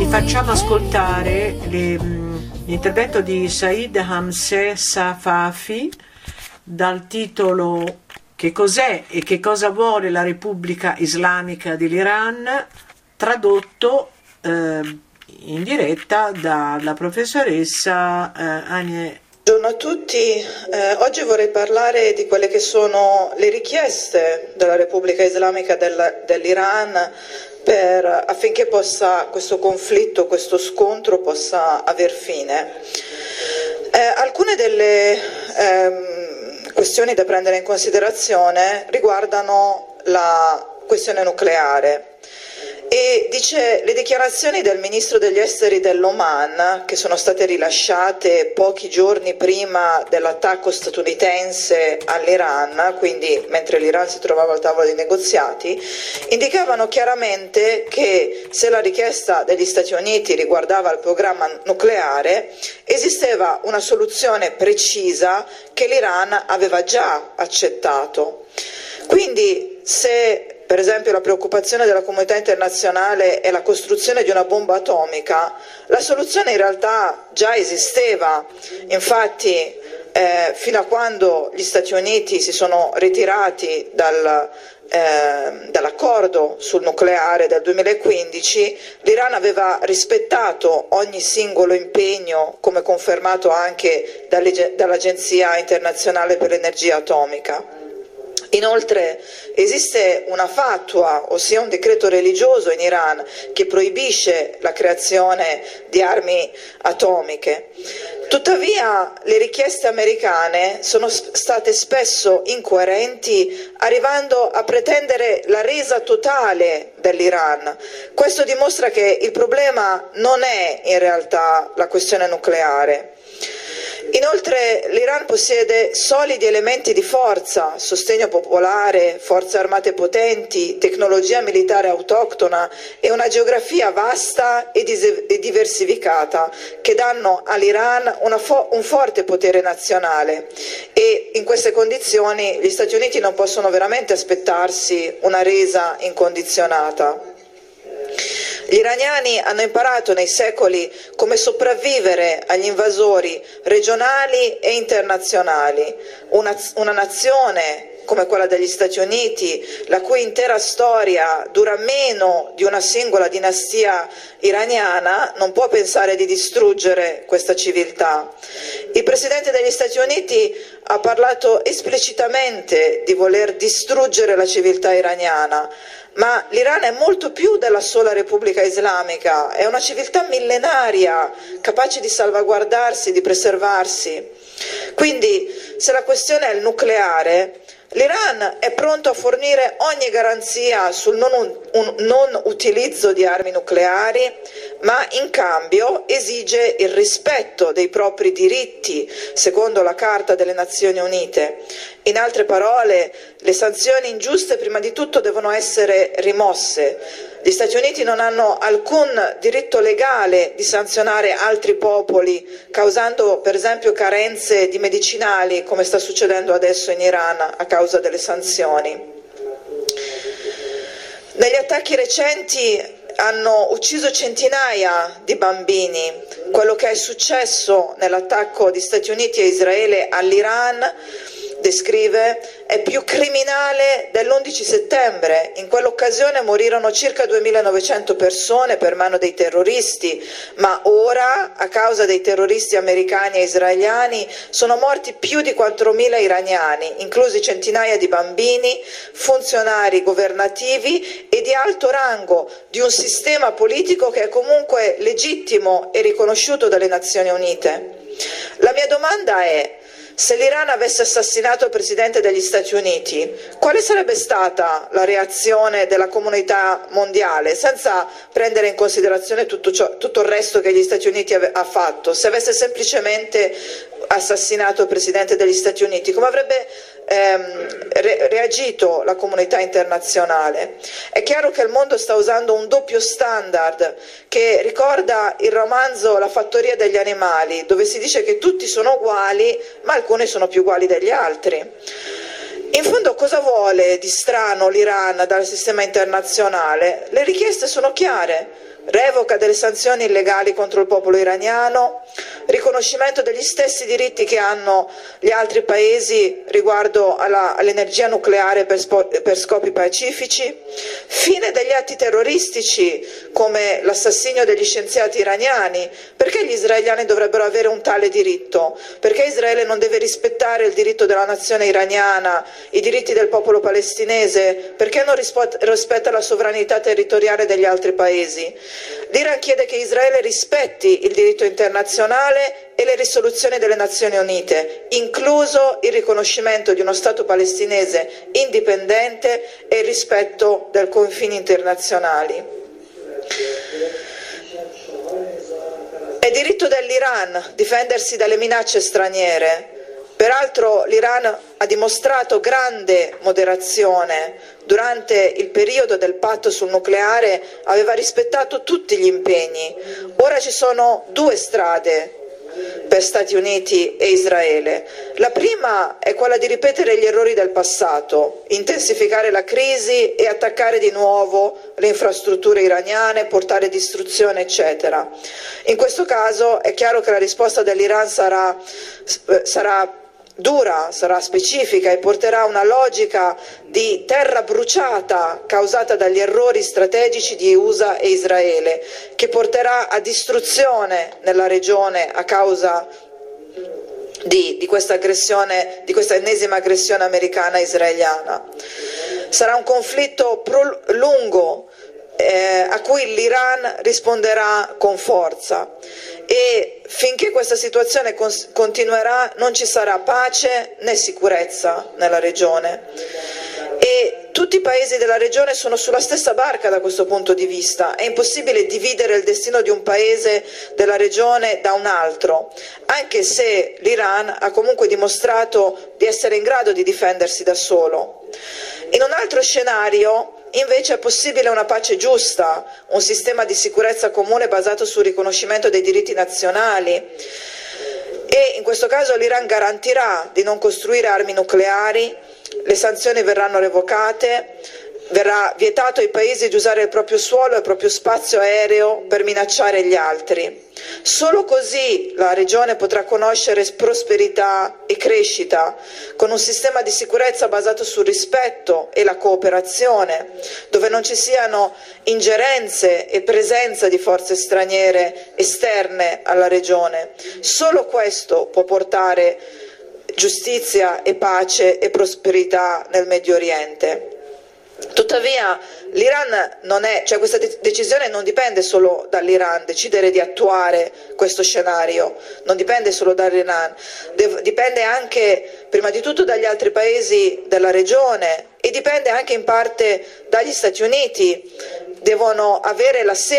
facciamo ascoltare l'intervento di Said Hamzeh Safafi dal titolo "Che cos'è e che cosa vuole la Repubblica Islamica dell'Iran?", tradotto in diretta dalla professoressa Anie. Buongiorno a tutti, oggi vorrei parlare di quelle che sono le richieste della Repubblica Islamica dell'Iran affinché questo conflitto, questo scontro possa aver fine. Alcune delle questioni da prendere in considerazione riguardano la questione nucleare. E dice: le dichiarazioni del ministro degli esteri dell'Oman, che sono state rilasciate pochi giorni prima dell'attacco statunitense all'Iran, quindi mentre l'Iran si trovava al tavolo dei negoziati, indicavano chiaramente che se la richiesta degli Stati Uniti riguardava il programma nucleare, esisteva una soluzione precisa che l'Iran aveva già accettato. Quindi se per esempio la preoccupazione della comunità internazionale è la costruzione di una bomba atomica, la soluzione in realtà già esisteva. Infatti fino a quando gli Stati Uniti si sono ritirati dall'accordo sul nucleare del 2015, l'Iran aveva rispettato ogni singolo impegno, come confermato anche dall'Agenzia internazionale per l'energia atomica. Inoltre esiste una fatwa, ossia un decreto religioso in Iran, che proibisce la creazione di armi atomiche. Tuttavia le richieste americane sono state spesso incoerenti, arrivando a pretendere la resa totale dell'Iran. Questo dimostra che il problema non è in realtà la questione nucleare. Inoltre l'Iran possiede solidi elementi di forza, sostegno popolare, forze armate potenti, tecnologia militare autoctona e una geografia vasta e diversificata che danno all'Iran un forte potere nazionale, e in queste condizioni gli Stati Uniti non possono veramente aspettarsi una resa incondizionata. Gli iraniani hanno imparato nei secoli come sopravvivere agli invasori regionali e internazionali. Una nazione come quella degli Stati Uniti, la cui intera storia dura meno di una singola dinastia iraniana, non può pensare di distruggere questa civiltà. Il Presidente degli Stati Uniti ha parlato esplicitamente di voler distruggere la civiltà iraniana, ma l'Iran è molto più della sola Repubblica Islamica, è una civiltà millenaria, capace di salvaguardarsi, di preservarsi. Quindi, se la questione è il nucleare, l'Iran è pronto a fornire ogni garanzia sul non utilizzo di armi nucleari, ma in cambio esige il rispetto dei propri diritti, secondo la Carta delle Nazioni Unite. In altre parole, le sanzioni ingiuste prima di tutto devono essere rimosse. Gli Stati Uniti non hanno alcun diritto legale di sanzionare altri popoli, causando per esempio carenze di medicinali, come sta succedendo adesso in Iran a causa delle sanzioni. Negli attacchi recenti hanno ucciso centinaia di bambini. Quello che è successo nell'attacco di Stati Uniti e Israele all'Iran, descrive, è più criminale dell'11 settembre. In quell'occasione morirono circa 2.900 persone per mano dei terroristi, ma ora, a causa dei terroristi americani e israeliani, sono morti più di 4.000 iraniani, inclusi centinaia di bambini, funzionari governativi e di alto rango di un sistema politico che è comunque legittimo e riconosciuto dalle Nazioni Unite. La mia domanda è: se l'Iran avesse assassinato il Presidente degli Stati Uniti, quale sarebbe stata la reazione della comunità mondiale, senza prendere in considerazione tutto il resto che gli Stati Uniti ha fatto? Se avesse semplicemente assassinato il Presidente degli Stati Uniti, come avrebbe reagito la comunità internazionale? È chiaro che il mondo sta usando un doppio standard che ricorda il romanzo La fattoria degli animali, dove si dice che tutti sono uguali, ma alcuni sono più uguali degli altri. In fondo cosa vuole di strano l'Iran dal sistema internazionale? Le richieste sono chiare: revoca delle sanzioni illegali contro il popolo iraniano, riconoscimento degli stessi diritti che hanno gli altri paesi riguardo all'energia nucleare per scopi pacifici, fine degli atti terroristici come l'assassinio degli scienziati iraniani. Perché gli israeliani dovrebbero avere un tale diritto? Perché Israele non deve rispettare il diritto della nazione iraniana, i diritti del popolo palestinese? Perché non rispetta la sovranità territoriale degli altri paesi? L'Iran chiede che Israele rispetti il diritto internazionale e le risoluzioni delle Nazioni Unite, incluso il riconoscimento di uno Stato palestinese indipendente e il rispetto dei confini internazionali. È diritto dell'Iran difendersi dalle minacce straniere. Peraltro l'Iran ha dimostrato grande moderazione. Durante il periodo del patto sul nucleare aveva rispettato tutti gli impegni. Ora ci sono due strade per Stati Uniti e Israele. La prima è quella di ripetere gli errori del passato, intensificare la crisi e attaccare di nuovo le infrastrutture iraniane, portare distruzione, eccetera. In questo caso è chiaro che la risposta dell'Iran sarà dura, sarà specifica e porterà una logica di terra bruciata causata dagli errori strategici di USA e Israele, che porterà a distruzione nella regione a causa di questa aggressione, di questa ennesima aggressione americana israeliana. Sarà un conflitto lungo a cui l'Iran risponderà con forza, e finché questa situazione continuerà non ci sarà pace né sicurezza nella regione, e tutti i paesi della regione sono sulla stessa barca da questo punto di vista. È impossibile dividere il destino di un paese della regione da un altro, anche se l'Iran ha comunque dimostrato di essere in grado di difendersi da solo. In un altro scenario invece è possibile una pace giusta, un sistema di sicurezza comune basato sul riconoscimento dei diritti nazionali, e in questo caso l'Iran garantirà di non costruire armi nucleari, le sanzioni verranno revocate, verrà vietato ai paesi di usare il proprio suolo e il proprio spazio aereo per minacciare gli altri. Solo così la regione potrà conoscere prosperità e crescita, con un sistema di sicurezza basato sul rispetto e la cooperazione, dove non ci siano ingerenze e presenza di forze straniere esterne alla regione. Solo questo può portare giustizia e pace e prosperità nel Medio Oriente. Tuttavia l'Iran questa decisione non dipende solo dall'Iran. Decidere di attuare questo scenario non dipende solo dall'Iran, dipende anche prima di tutto dagli altri paesi della regione, e dipende anche in parte dagli Stati Uniti. Devono avere la